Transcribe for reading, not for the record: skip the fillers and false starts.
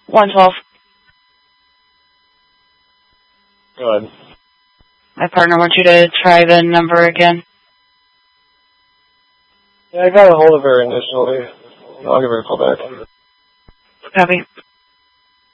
112. Go ahead. My partner wants you to try the number again. Yeah, I got a hold of her initially. I'll give her a call back. Copy.